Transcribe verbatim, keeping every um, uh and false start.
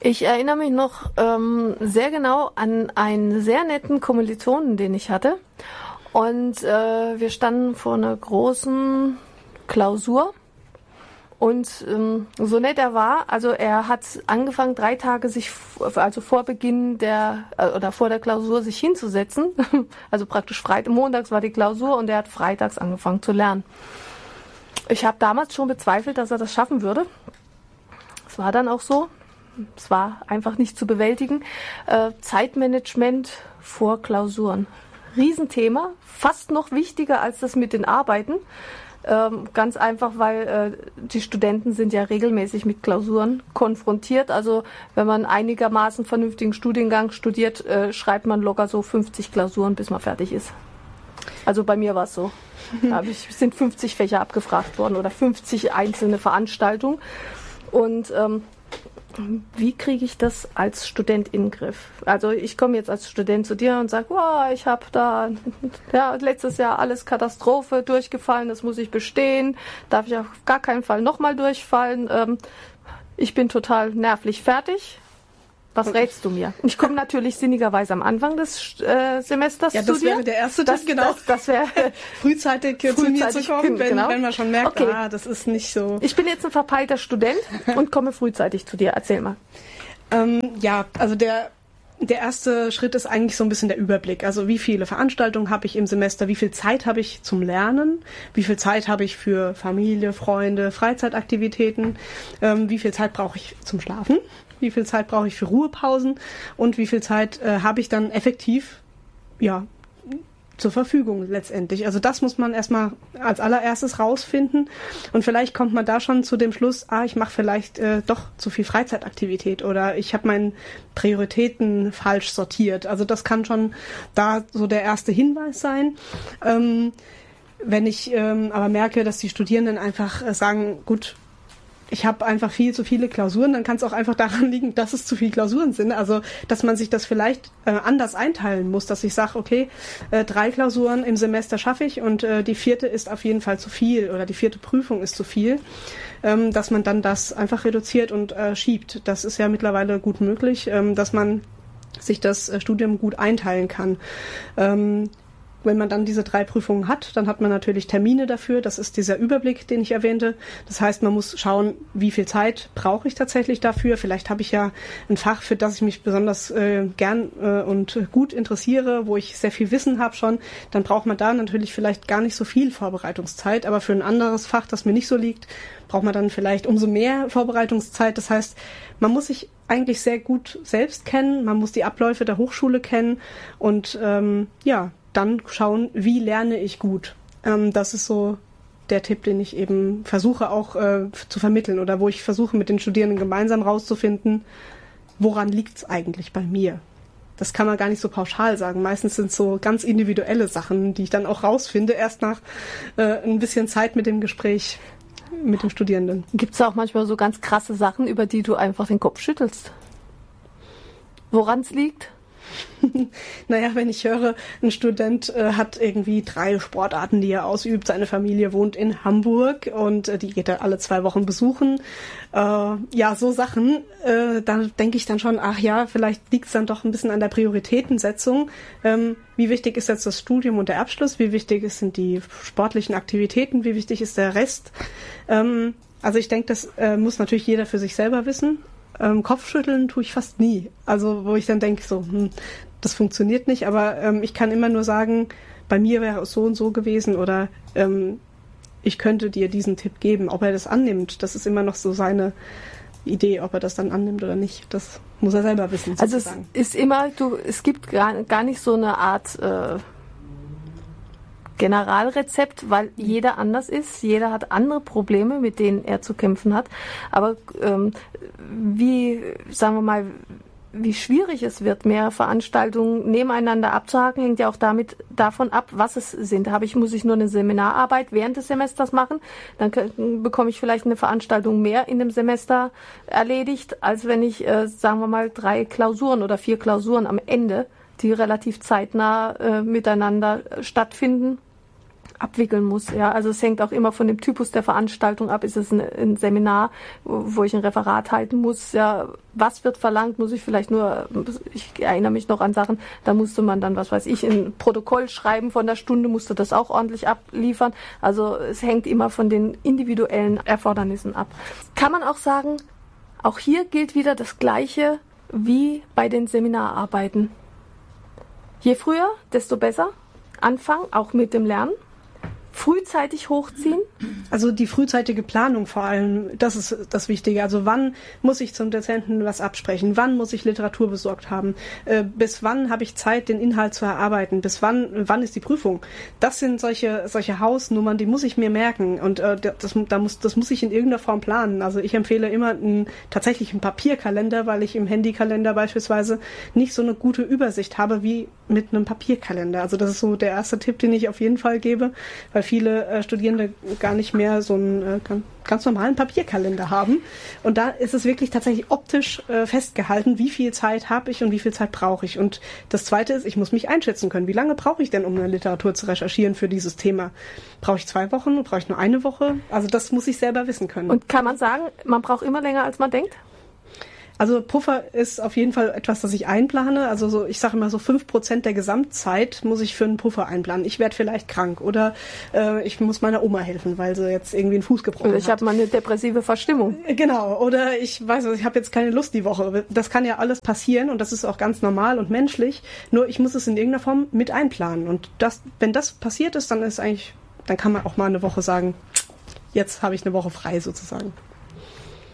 Ich erinnere mich noch ähm, sehr genau an einen sehr netten Kommilitonen, den ich hatte. Und äh, wir standen vor einer großen Klausur. Und ähm, so nett er war, also er hat angefangen, drei Tage sich, also vor Beginn der, äh, oder vor der Klausur sich hinzusetzen. Also praktisch Freitag, montags war die Klausur und er hat freitags angefangen zu lernen. Ich habe damals schon bezweifelt, dass er das schaffen würde. Es war dann auch so. Es war einfach nicht zu bewältigen. Äh, Zeitmanagement vor Klausuren. Riesenthema, fast noch wichtiger als das mit den Arbeiten. Ähm, ganz einfach, weil äh, die Studenten sind ja regelmäßig mit Klausuren konfrontiert. Also wenn man einigermaßen vernünftigen Studiengang studiert, äh, schreibt man locker so fünfzig Klausuren, bis man fertig ist. Also bei mir war es so. Da hab ich, sind fünfzig Fächer abgefragt worden oder fünfzig einzelne Veranstaltungen. Und ähm, wie kriege ich das als Student in den Griff? Also ich komme jetzt als Student zu dir und sage, oh, ich habe da ja, letztes Jahr alles Katastrophe durchgefallen, das muss ich bestehen, darf ich auf gar keinen Fall nochmal durchfallen. Ähm, ich bin total nervlich fertig. Was rätst du mir? Ich komme natürlich sinnigerweise am Anfang des äh, Semesters ja, zu dir. Ja, das wäre der erste Tipp, genau. Das, das wäre frühzeitig, frühzeitig zu mir zu kommen, wenn, genau. wenn man schon merkt, okay. ah, das ist nicht so. Ich bin jetzt ein verpeilter Student und komme frühzeitig zu dir. Erzähl mal. Ähm, ja, also der Der erste Schritt ist eigentlich so ein bisschen der Überblick. Also wie viele Veranstaltungen habe ich im Semester, wie viel Zeit habe ich zum Lernen, wie viel Zeit habe ich für Familie, Freunde, Freizeitaktivitäten, ähm, wie viel Zeit brauche ich zum Schlafen, wie viel Zeit brauche ich für Ruhepausen und wie viel Zeit äh, habe ich dann effektiv ja zur Verfügung letztendlich. Also das muss man erstmal als allererstes rausfinden und vielleicht kommt man da schon zu dem Schluss, ah, ich mache vielleicht äh, doch zu viel Freizeitaktivität oder ich habe meine Prioritäten falsch sortiert. Also das kann schon da so der erste Hinweis sein. Ähm, wenn ich ähm, aber merke, dass die Studierenden einfach äh, sagen, gut, ich habe einfach viel zu viele Klausuren, dann kann es auch einfach daran liegen, dass es zu viele Klausuren sind. Also, dass man sich das vielleicht äh, anders einteilen muss, dass ich sage, okay, äh, drei Klausuren im Semester schaffe ich und äh, die vierte ist auf jeden Fall zu viel oder die vierte Prüfung ist zu viel, ähm, dass man dann das einfach reduziert und äh, schiebt. Das ist ja mittlerweile gut möglich, ähm, dass man sich das äh, Studium gut einteilen kann. Ähm, Wenn man dann diese drei Prüfungen hat, dann hat man natürlich Termine dafür. Das ist dieser Überblick, den ich erwähnte. Das heißt, man muss schauen, wie viel Zeit brauche ich tatsächlich dafür. Vielleicht habe ich ja ein Fach, für das ich mich besonders äh, gern äh, und gut interessiere, wo ich sehr viel Wissen habe schon. Dann braucht man da natürlich vielleicht gar nicht so viel Vorbereitungszeit. Aber für ein anderes Fach, das mir nicht so liegt, braucht man dann vielleicht umso mehr Vorbereitungszeit. Das heißt, man muss sich eigentlich sehr gut selbst kennen. Man muss die Abläufe der Hochschule kennen und ähm, ja, dann schauen, wie lerne ich gut. Ähm, das ist so der Tipp, den ich eben versuche auch äh, zu vermitteln oder wo ich versuche mit den Studierenden gemeinsam rauszufinden, woran liegt es eigentlich bei mir. Das kann man gar nicht so pauschal sagen. Meistens sind es so ganz individuelle Sachen, die ich dann auch rausfinde, erst nach äh, ein bisschen Zeit mit dem Gespräch mit dem Studierenden. Gibt es auch manchmal so ganz krasse Sachen, über die du einfach den Kopf schüttelst? Woran es liegt? Naja, wenn ich höre, ein Student äh, hat irgendwie drei Sportarten, die er ausübt, seine Familie wohnt in Hamburg und äh, die geht er alle zwei Wochen besuchen. Äh, ja, so Sachen, äh, da denke ich dann schon, ach ja, vielleicht liegt es dann doch ein bisschen an der Prioritätensetzung. Ähm, wie wichtig ist jetzt das Studium und der Abschluss? Wie wichtig sind die sportlichen Aktivitäten? Wie wichtig ist der Rest? Ähm, also ich denke, das äh, muss natürlich jeder für sich selber wissen. Ähm, Kopfschütteln tue ich fast nie. Also wo ich dann denke, so, hm, das funktioniert nicht, aber ähm, ich kann immer nur sagen, bei mir wäre es so und so gewesen oder ähm, ich könnte dir diesen Tipp geben. Ob er das annimmt, das ist immer noch so seine Idee, ob er das dann annimmt oder nicht. Das muss er selber wissen, sozusagen. Also es ist immer, du, es gibt gar, gar nicht so eine Art äh, Generalrezept, weil jeder anders ist, jeder hat andere Probleme, mit denen er zu kämpfen hat. Aber ähm, wie, sagen wir mal, wie schwierig es wird, mehrere Veranstaltungen nebeneinander abzuhaken, hängt ja auch damit davon ab, was es sind. Habe ich, muss ich nur eine Seminararbeit während des Semesters machen, dann bekomme ich vielleicht eine Veranstaltung mehr in dem Semester erledigt, als wenn ich, äh, sagen wir mal, drei Klausuren oder vier Klausuren am Ende, die relativ zeitnah äh, miteinander stattfinden, abwickeln muss. Ja, also es hängt auch immer von dem Typus der Veranstaltung ab. Ist es ein, ein Seminar, wo ich ein Referat halten muss? Ja, was wird verlangt? Muss ich vielleicht nur, ich erinnere mich noch an Sachen, da musste man dann, was weiß ich, ein Protokoll schreiben von der Stunde, musste das auch ordentlich abliefern. Also es hängt immer von den individuellen Erfordernissen ab. Kann man auch sagen, auch hier gilt wieder das Gleiche wie bei den Seminararbeiten. Je früher, desto besser. Anfangen, auch mit dem Lernen. Frühzeitig hochziehen. Also die frühzeitige Planung vor allem, das ist das Wichtige. Also wann muss ich zum Dozenten was absprechen? Wann muss ich Literatur besorgt haben? Äh, bis wann habe ich Zeit, den Inhalt zu erarbeiten? Bis wann, wann ist die Prüfung? Das sind solche solche Hausnummern, die muss ich mir merken und äh, das, da muss, das muss ich in irgendeiner Form planen. Also ich empfehle immer einen, tatsächlich einen Papierkalender, weil ich im Handykalender beispielsweise nicht so eine gute Übersicht habe wie mit einem Papierkalender. Also das ist so der erste Tipp, den ich auf jeden Fall gebe, weil viele äh, Studierende gar nicht mehr so einen äh, ganz, ganz normalen Papierkalender haben. Und da ist es wirklich tatsächlich optisch äh, festgehalten, wie viel Zeit habe ich und wie viel Zeit brauche ich. Und das Zweite ist, ich muss mich einschätzen können. Wie lange brauche ich denn, um eine Literatur zu recherchieren für dieses Thema? Brauche ich zwei Wochen? Brauche ich nur eine Woche? Also das muss ich selber wissen können. Und kann man sagen, man braucht immer länger, als man denkt? Also Puffer ist auf jeden Fall etwas, das ich einplane. Also so, ich sage immer so fünf Prozent der Gesamtzeit muss ich für einen Puffer einplanen. Ich werde vielleicht krank oder äh, ich muss meiner Oma helfen, weil sie jetzt irgendwie einen Fuß gebrochen oder hat. Ich habe mal eine depressive Verstimmung. Genau, oder ich weiß, ich habe jetzt keine Lust die Woche. Das kann ja alles passieren und das ist auch ganz normal und menschlich. Nur ich muss es in irgendeiner Form mit einplanen. Und das, wenn das passiert ist, dann ist eigentlich, dann kann man auch mal eine Woche sagen, jetzt habe ich eine Woche frei sozusagen.